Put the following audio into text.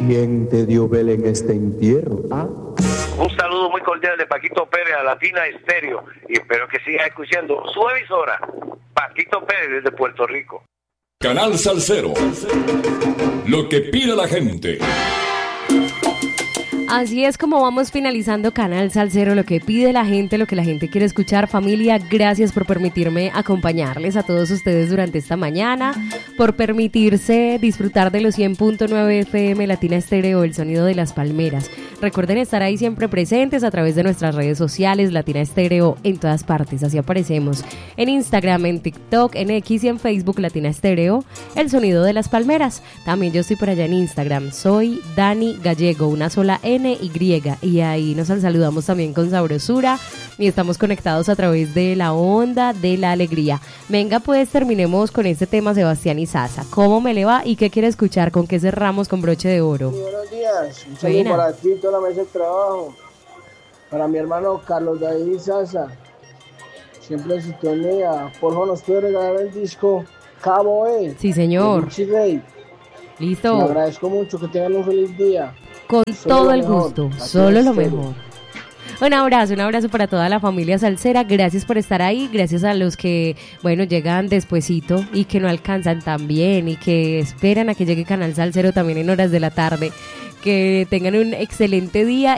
¿Quién te dio vela en este entierro? ¿Ah? Un saludo muy cordial de Paquito Pérez a Latina Estéreo y espero que sigas escuchando su emisora, Paquito Pérez desde Puerto Rico. Canal Salsero, lo que pide la gente. Así es como vamos finalizando Canal Salsero, lo que pide la gente, lo que la gente quiere escuchar. Familia, gracias por permitirme acompañarles a todos ustedes durante esta mañana, por permitirse disfrutar de los 100.9 FM Latina Estéreo, el sonido de las palmeras. Recuerden estar ahí siempre presentes a través de nuestras redes sociales, Latina Estéreo en todas partes. Así aparecemos en Instagram, en TikTok, en X y en Facebook, Latina Estéreo, el sonido de las palmeras. También yo estoy por allá en Instagram, soy Dani Gallego, una sola NY, y ahí nos saludamos también con sabrosura y estamos conectados a través de la onda de la alegría. Venga, pues terminemos con este tema, Sebastián y Sasa. ¿Cómo me le va y qué quiere escuchar? ¿Con qué cerramos con broche de oro? Sí, buenos días, un saludo para ti, toda la mesa de trabajo, para mi hermano Carlos David Sasa, siempre en sintonía. Por favor, nos puede regalar el disco Cabo E. Sí, señor. Listo. Le agradezco mucho, que tengan un feliz día. Con todo el gusto, solo lo mejor. Un abrazo para toda la familia salsera. Gracias por estar ahí, gracias a los que, bueno, llegan despuesito y que no alcanzan tan bien y que esperan a que llegue Canal Salsero también en horas de la tarde. Que tengan un excelente día